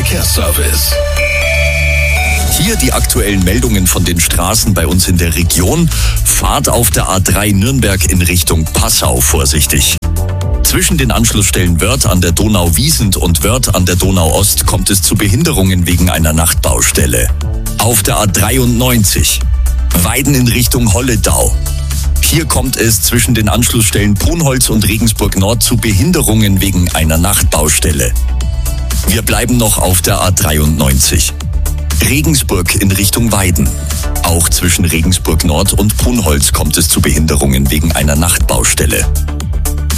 Verkehrsservice. Hier die aktuellen Meldungen von den Straßen bei uns in der Region. Fahrt auf der A3 Nürnberg in Richtung Passau vorsichtig. Zwischen den Anschlussstellen Wörth an der Donau-Wiesent und Wörth an der Donau-Ost kommt es zu Behinderungen wegen einer Nachtbaustelle. Auf der A93 Weiden in Richtung Holledau. Hier kommt es zwischen den Anschlussstellen Punholz und Regensburg Nord zu Behinderungen wegen einer Nachtbaustelle. Wir bleiben noch auf der A93. Regensburg in Richtung Weiden. Auch zwischen Regensburg Nord und Punholz kommt es zu Behinderungen wegen einer Nachtbaustelle.